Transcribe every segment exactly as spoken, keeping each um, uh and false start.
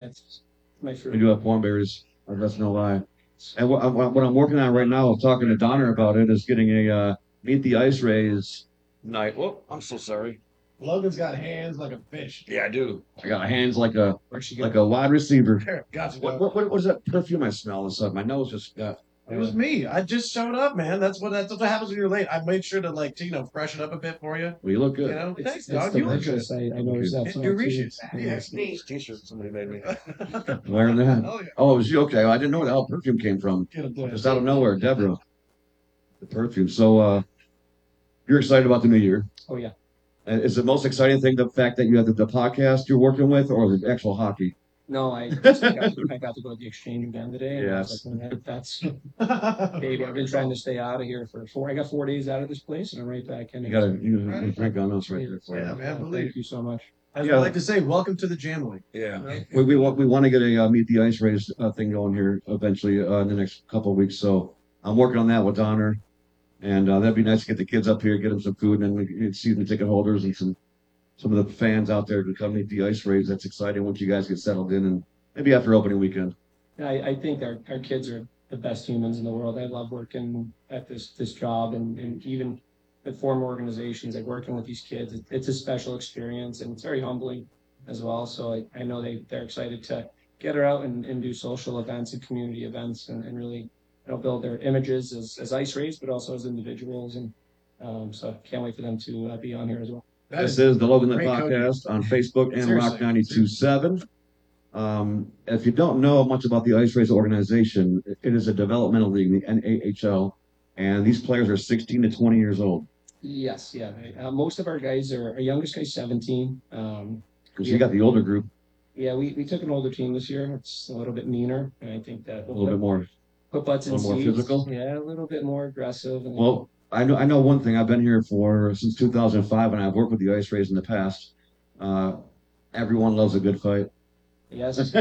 That's my fruit. We do have corn berries. That's no lie. And what, what what I'm working on right now, talking to Donner about it, is getting a uh, Meet the Ice Rays night. Whoop, I'm so sorry. Logan's got hands like a fish. Yeah, I do. I got hands like a Where'd she go? like a wide receiver. There, gotcha. What dog. what what was that perfume I smell? This my nose just got. It was me. I just showed up, man. That's what that's what happens when you're late. I made sure to like to, you know freshen up a bit for you. Well, you look You good. know, It's, thanks, it's dog. the You look good. purchase. I, I noticed that. It's smell, too. delicious. Yeah. Yeah. Nice t-shirt somebody made me. Oh Wearing that. yeah. Oh, it was you? Okay, I didn't know where the hell perfume came from. Get a blend. Just out of nowhere, Deborah. The perfume. So, uh, you're excited about the new year. Oh yeah. And is the most exciting thing the fact that you have the, the podcast you're working with, or the actual hockey? No, I, just got to, I got to go to the exchange again today. And Yes. I was like, "Man, that's baby. I've been trying to stay out of here for four. I got four days out of this place, and I'm right back in. You it. got to you drink on us right there for Yeah, you. man. Uh, Believe. Thank you so much. As Yeah. I like to say, welcome to the Jamily. Yeah. Right? We we want we want to get a uh, Meet the Ice Rays uh, thing going here eventually uh, in the next couple of weeks. So I'm working on that with Donner, and uh, that'd be nice to get the kids up here, get them some food, and then we can see the ticket holders and some some of the fans out there to come meet the Ice Rays. That's exciting once you guys get settled in, and maybe after opening weekend. I, I think our, our kids are the best humans in the world. I love working at this this job, and, and even with former organizations, like working with these kids, it, it's a special experience, and it's very humbling as well. So I, I know they, they're excited to get her out and, and do social events and community events and, and really you know, build their images as, as Ice Rays, but also as individuals. And um, so I can't wait for them to uh, be on here as well. That This is is the Logan the great Podcast on Facebook and Seriously. Rock ninety-two point seven. Um, if you don't know much about the Ice Rays organization, it is a developmental league, the N A H L, and these players are sixteen to twenty years old. Yes, yeah. Uh, most of our guys are, our youngest guy's seventeen. Um, Because you got the older group, yeah, we, we took an older team this year. It's a little bit meaner, and I think that a little bit more. put butts in a little more seats. physical? Yeah, a little bit more aggressive. And Well, I know I know one thing. I've been here for since two thousand five, and I've worked with the Ice Rays in the past. Uh, everyone loves a good fight. yes,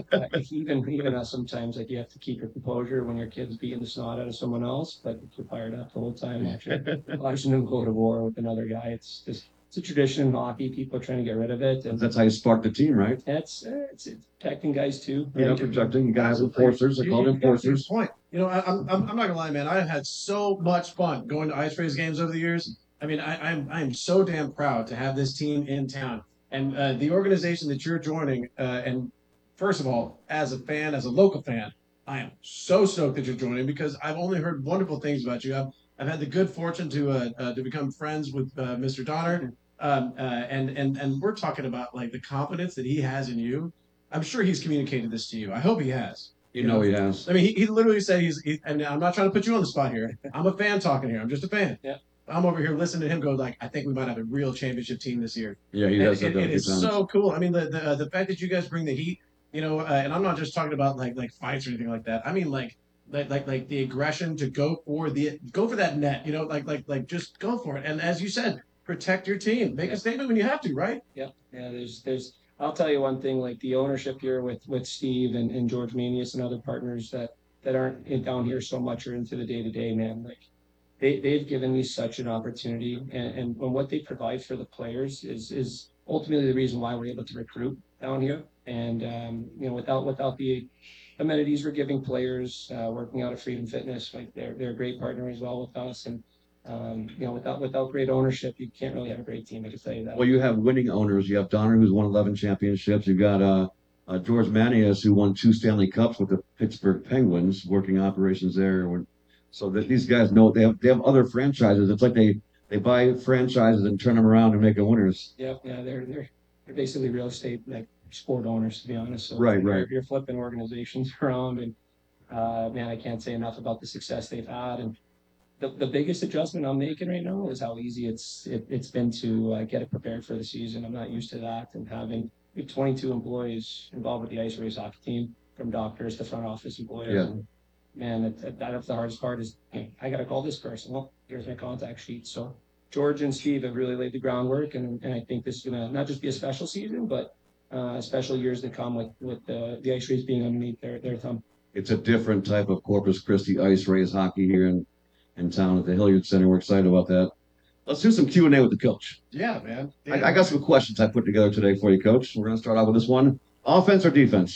even even us sometimes like you have to keep your composure when your kid's beating the snot out of someone else, but you're fired up the whole time watching watching them go to war with another guy. It's just it's a tradition in hockey. People are trying to get rid of it, and That's how you spark the team, right? that's uh, it's, it's protecting guys too. You know, right? projecting. You guys enforcers. They You- call you them got a good enforcers. Point. You know, I, I'm I'm I'm not gonna lie, man. I've had so much fun going to Ice Rays games over the years. I mean, I, I'm I'm so damn proud to have this team in town and uh, the organization that you're joining. Uh, and first of all, as a fan, as a local fan, I am so stoked that you're joining because I've only heard wonderful things about you. I've I've had the good fortune to uh, uh to become friends with uh, Mister Donner. Um, uh, and and and we're talking about like the confidence that he has in you. I'm sure he's communicated this to you. I hope he has. You know he has. I mean, he, he literally said he's, he, and I'm not trying to put you on the spot here. I'm a fan talking here. I'm just a fan. Yeah. I'm over here listening to him go like, I think we might have a real championship team this year. Yeah, he And does. it, that it a few is times. so cool. I mean, the the, uh, the fact that you guys bring the heat, you know, uh, and I'm not just talking about like like fights or anything like that. I mean, like like like like the aggression to go for the go for that net. You know, like like like just go for it. And as you said, protect your team. Make a statement when you have to, right? Yeah, yeah. There's, there's. I'll tell you one thing. Like the ownership here with with Steve and, and George Manius and other partners that that aren't in, down here so much or into the day to day, man. Like they they've given me such an opportunity, and, and and what they provide for the players is is ultimately the reason why we're able to recruit down here. And um, you know, without without the amenities we're giving players, uh, working out at Freedom Fitness, like they're they're a great partner as well with us. And um, you know, without without great ownership, you can't really have a great team. I can tell you that. Well, you have winning owners. You have Donner, who's won eleven championships. You've got uh, uh, George Manias, who won two Stanley Cups with the Pittsburgh Penguins, working operations there. So that these guys know they have they have other franchises. It's like they they buy franchises and turn them around and make them winners. Yeah, yeah, they're they're they're basically real estate like sport owners, to be honest. So Right, you're, right. You're flipping organizations around, and uh, man, I can't say enough about the success they've had. And the, the biggest adjustment I'm making right now is how easy it's it, it's been to uh, get it prepared for the season. I'm not used to that, and having we have twenty-two employees involved with the Ice Rays hockey team, from doctors to front office employees. Yeah. And, man, it, it, that's the hardest part is hey, I got to call this person. Well, here's my contact sheet. So George and Steve have really laid the groundwork, and, and I think this is gonna not just be a special season, but uh, special years to come with with the the Ice Rays being underneath their their thumb. It's a different type of Corpus Christi Ice Rays hockey here in, in town at the Hilliard Center. We're excited about that. Let's do some Q and A with the coach. Yeah, man. I, I got some questions I put together today for you, Coach. We're going to start out with this one. Offense or defense?